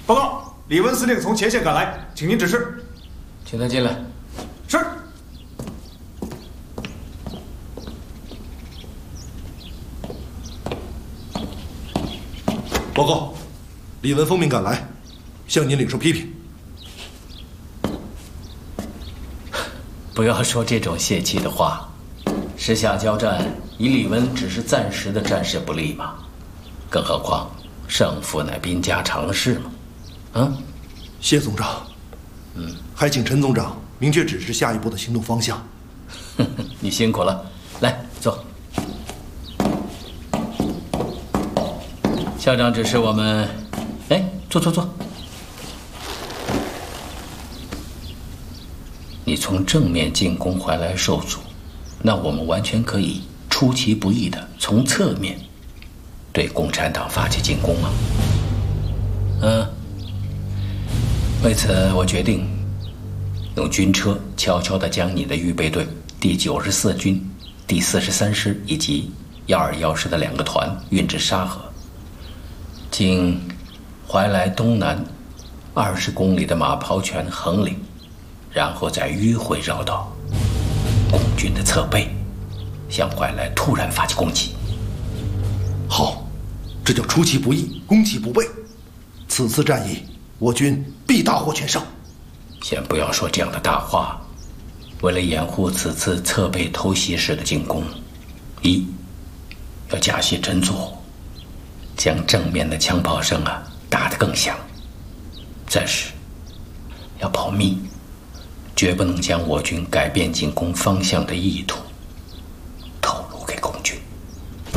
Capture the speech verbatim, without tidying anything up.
报告，李文司令从前线赶来，请您指示。 请他进来。 是。 报告，李文奉命赶来，向您领受批评。 不要说这种泄气的话。时下交战，以李文只是暂时的战事不利嘛，更何况胜负乃兵家常事嘛。啊， 谢总长。嗯，还请陈总长明确指示下一步的行动方向。 你辛苦了，来坐。校长指示我们，哎，坐坐坐。你从正面进攻怀来受阻，那我们完全可以出其不意的从侧面对共产党发起进攻啊。嗯，为此我决定用军车悄悄地将你的预备队第九十四军第四十三师以及幺二幺师的两个团运至沙河，经怀来东南二十公里的马刨泉横岭，然后再迂回绕道共军的侧背，向怀来突然发起攻击。 好，这叫出其不意，攻其不备。此次战役，我军必大获全胜。 先不要说这样的大话，为了掩护此次侧背偷袭式的进攻，一要加些斟酌，将正面的枪炮声啊打得更响；再是要保密，绝不能将我军改变进攻方向的意图